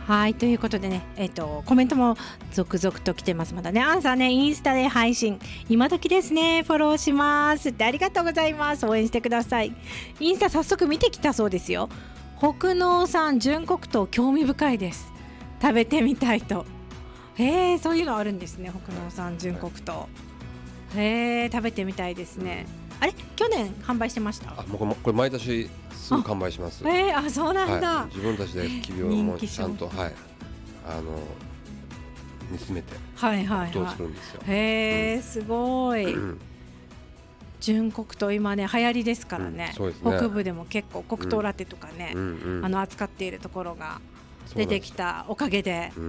はい、ということでね、コメントも続々と来てます。まだね、アンさんね、インスタで配信今時ですね、フォローしますってありがとうございます。応援してください。インスタ早速見てきたそうですよ。北濃産純黒糖興味深いです。食べてみたいと。へえ、そういうのあるんですね。北濃産純黒糖。へえ、食べてみたいですね。あれ、去年販売してました？ もうこれ毎年すぐ完売します。 あ、そうなんだ。 はい、自分たちで奇病もちゃんと、はい、煮詰めてどうするんですよ。 へえ、すごい。純黒糖今ね流行りですからね。 そうですね。 北部でも結構黒糖ラテとかね、扱っているところが出てきたおかげで、